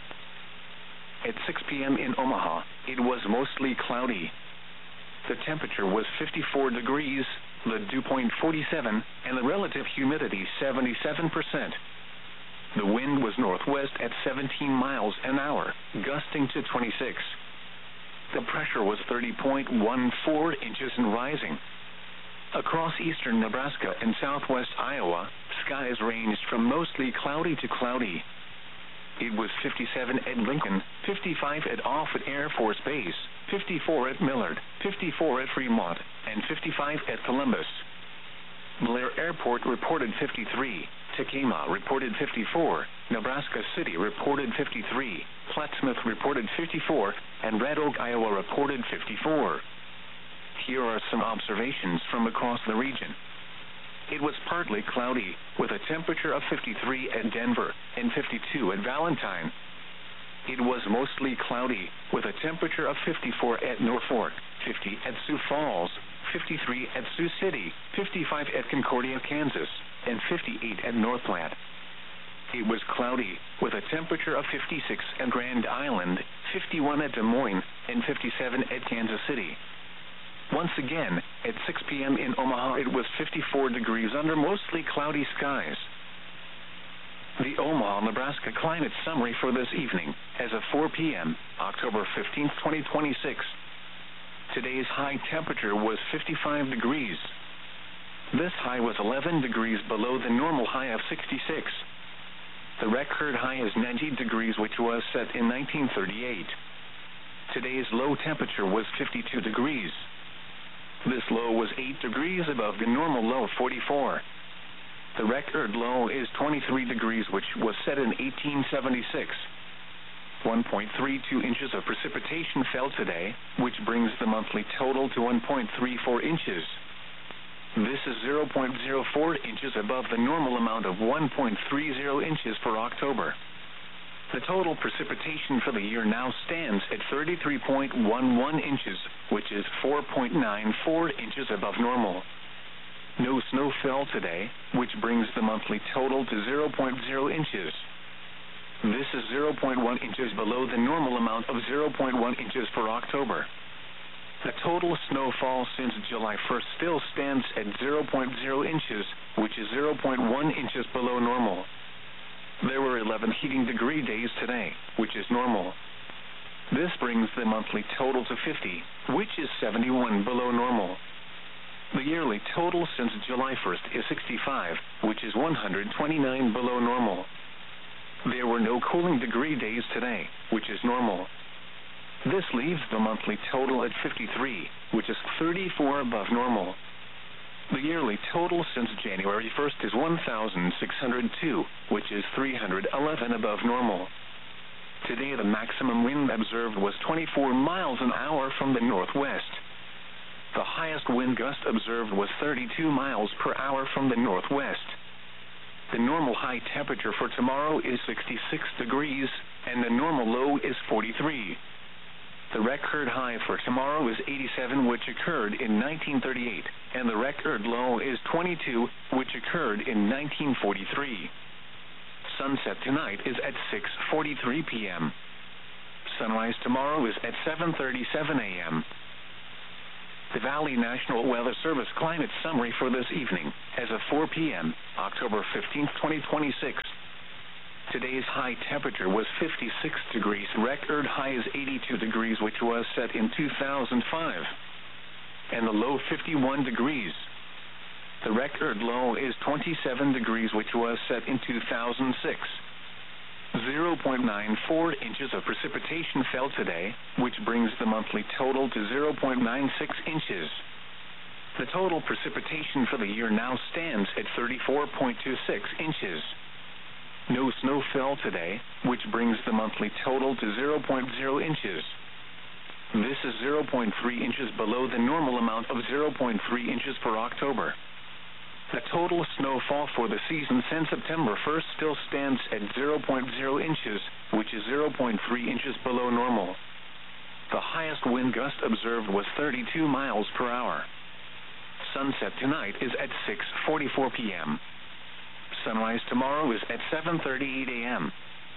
At six p.m. in Omaha, it was mostly cloudy. The temperature was fifty-four degrees, the dew point forty-seven, and the relative humidity seventy-seven percent. The wind was northwest at seventeen miles an hour, gusting to twenty-six. The pressure was thirty point one four inches and rising. Across eastern Nebraska and southwest Iowa, skies ranged from mostly cloudy to cloudy. It was fifty-seven at Lincoln, fifty-five at Offutt Air Force Base, fifty-four at Millard, fifty-four at Fremont, and fifty-five at Columbus. Blair Airport reported fifty-three, Tacoma reported fifty-four, Nebraska City reported fifty-three, Plattsmouth reported fifty-four, and Red Oak, Iowa reported fifty-four. Here are some observations from across the region. It was partly cloudy, with a temperature of fifty-three at Denver and fifty-two at Valentine. It was mostly cloudy, with a temperature of fifty-four at Norfolk, fifty at Sioux Falls, fifty-three at Sioux City, fifty-five at Concordia, Kansas, and fifty-eight at North Platte. It was cloudy, with a temperature of fifty-six at Grand Island, fifty-one at Des Moines, and fifty-seven at Kansas City. Once again, at six p.m. in Omaha, it was fifty-four degrees under mostly cloudy skies. The Omaha, Nebraska climate summary for this evening, as of four p.m., October fifteenth, twenty twenty-six. Today's high temperature was fifty-five degrees. This high was eleven degrees below the normal high of sixty-six. The record high is ninety degrees, which was set in nineteen thirty-eight. Today's low temperature was fifty-two degrees. This low was eight degrees above the normal low of forty-four. The record low is twenty-three degrees, which was set in eighteen seventy-six. one point three two inches of precipitation fell today, which brings the monthly total to one point three four inches. This is zero point zero four inches above the normal amount of one point three zero inches for October. The total precipitation for the year now stands at thirty-three point one one inches, which is four point nine four inches above normal. No snow fell today, which brings the monthly total to zero point zero inches. This is zero point one inches below the normal amount of zero point one inches for October. The total snowfall since July first still stands at zero point zero inches, which is zero point one inches below normal. There were eleven heating degree days today, which is normal. This brings the monthly total to fifty, which is seventy-one below normal. The yearly total since July first is sixty-five, which is one hundred twenty-nine below normal. There were no cooling degree days today, which is normal. This leaves the monthly total at fifty-three, which is thirty-four above normal. The yearly total since January first is one thousand six hundred two, which is three hundred eleven above normal. Today the maximum wind observed was twenty-four miles an hour from the northwest. The highest wind gust observed was thirty-two miles per hour from the northwest. The normal high temperature for tomorrow is sixty-six degrees, and the normal low is forty-three. The record high for tomorrow is eighty-seven, which occurred in nineteen thirty-eight, and the record low is twenty-two, which occurred in nineteen forty-three. Sunset tonight is at six forty-three p m Sunrise tomorrow is at seven thirty-seven a m The Valley National Weather Service climate summary for this evening, as of four p m, October fifteenth, twenty twenty-six. Today's high temperature was fifty-six degrees. Record high is eighty-two degrees, which was set in two thousand five. And the low fifty-one degrees. The record low is twenty-seven degrees, which was set in two thousand six. zero point nine four inches of precipitation fell today, which brings the monthly total to zero point nine six inches. The total precipitation for the year now stands at thirty-four point two six inches. No snow fell today, which brings the monthly total to zero point zero inches. This is zero point three inches below the normal amount of zero point three inches for October. The total snowfall for the season since September first still stands at zero point zero inches, which is zero point three inches below normal. The highest wind gust observed was thirty-two miles per hour. Sunset tonight is at six forty-four p m Sunrise tomorrow is at seven thirty-eight a m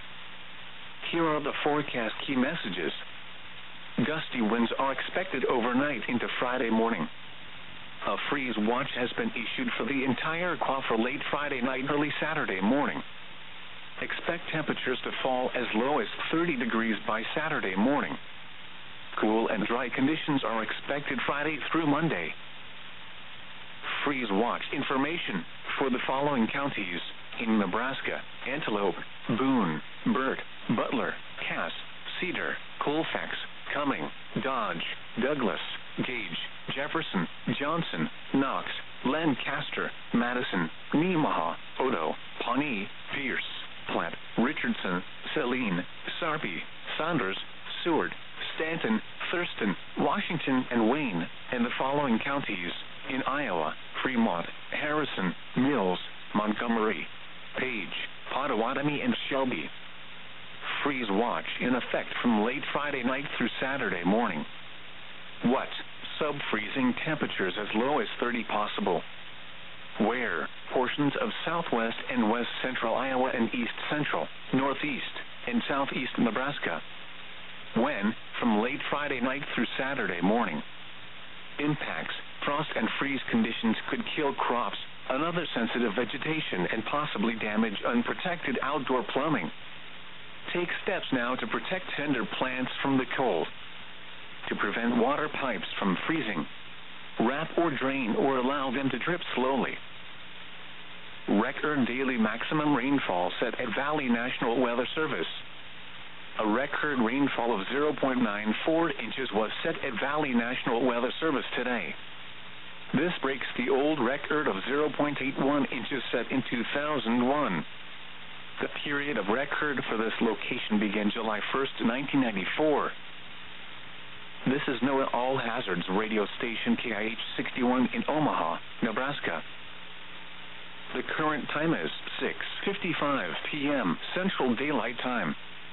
Here are the forecast key messages. Gusty winds are expected overnight into Friday morning. A freeze watch has been issued for the entire Q for late Friday night, early Saturday morning. Expect temperatures to fall as low as thirty degrees by Saturday morning. Cool and dry conditions are expected Friday through Monday. Freeze watch information for the following counties in Nebraska: Antelope, Boone, Burt, Butler, Cass, Cedar, Colfax, Cumming, Dodge, Douglas, Gage, Jefferson, Johnson, Knox, Lancaster, Madison, Nemaha, Odo, Pawnee, Pierce, Platte, Richardson, Saline, Sarpy, Saunders, Seward, Stanton, Thurston, Washington, and Wayne, and the following counties in Iowa: Fremont, Harrison, Mills, Montgomery, Page, Pottawatomie, and Shelby. Freeze watch in effect from late Friday night through Saturday morning. What? Sub-freezing temperatures as low as thirty possible. Where? Portions of southwest and west central Iowa and east central, northeast, and southeast Nebraska. When? From late Friday night through Saturday morning. Impacts: frost and freeze conditions could kill crops, another sensitive vegetation, and possibly damage unprotected outdoor plumbing. Take steps now to protect tender plants from the cold. To prevent water pipes from freezing, wrap or drain or allow them to drip slowly. Record daily maximum rainfall set at Valley National Weather Service. A record rainfall of zero point nine four inches was set at Valley National Weather Service today. This breaks the old record of zero point eight one inches set in two thousand one. The period of record for this location began July first, nineteen ninety-four. This is NOAA All Hazards radio station K I H sixty-one in Omaha, Nebraska. The current time is six fifty-five p m Central Daylight Time.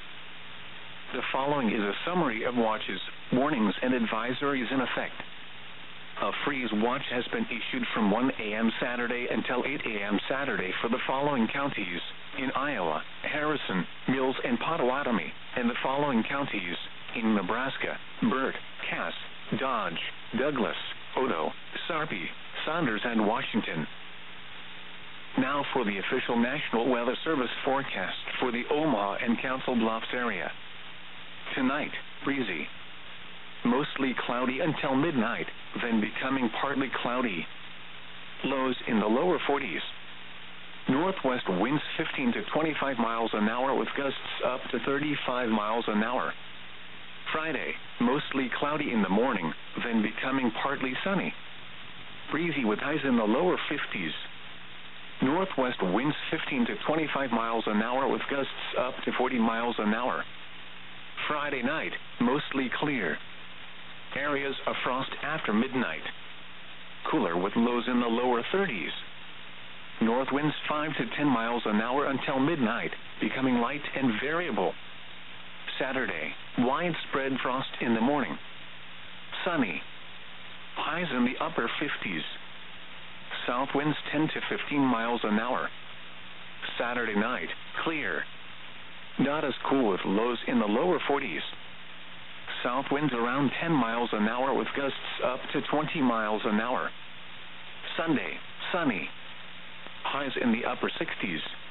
The following is a summary of watches, warnings, and advisories in effect. A freeze watch has been issued from one a m Saturday until eight a m Saturday for the following counties in Iowa: Harrison, Mills, and Pottawatomie, and the following counties in Nebraska: Burt, Cass, Dodge, Douglas, Odo, Sarpy, Saunders, and Washington. Now for the official National Weather Service forecast for the Omaha and Council Bluffs area. Tonight, breezy. Mostly cloudy until midnight, then becoming partly cloudy. Lows in the lower forties. Northwest winds fifteen to twenty-five miles an hour with gusts up to thirty-five miles an hour. Friday, mostly cloudy in the morning, then becoming partly sunny. Breezy with highs in the lower fifties. Northwest winds fifteen to twenty-five miles an hour with gusts up to forty miles an hour. Friday night, mostly clear. Areas of frost after midnight. Cooler with lows in the lower thirties. North winds five to ten miles an hour until midnight, becoming light and variable. Saturday, widespread frost in the morning. Sunny. Highs in the upper fifties. South winds ten to fifteen miles an hour. Saturday night, clear. Not as cool with lows in the lower forties. South winds around ten miles an hour with gusts up to twenty miles an hour. Sunday, sunny. Highs in the upper sixties.